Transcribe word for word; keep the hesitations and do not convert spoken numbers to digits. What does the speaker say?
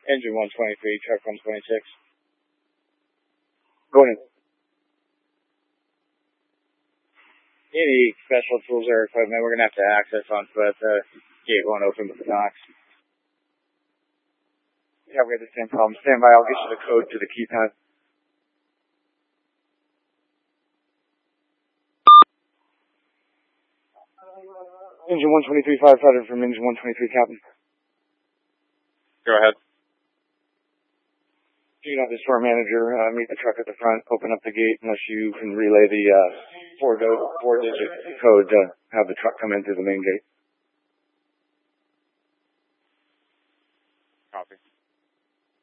Engine one twenty-three, truck one twenty-six. Go ahead. Any special tools or equipment, we're going to have to access onto that uh, gate one open with the docks. Yeah, we have the same problem. Stand by, I'll get you the code to the keypad. Engine one twenty-three, firefighter from Engine one twenty-three, Captain. Go ahead. Do you have the store manager uh, meet the truck at the front, open up the gate unless you can relay the uh, four-digit four digit code to have the truck come in through the main gate?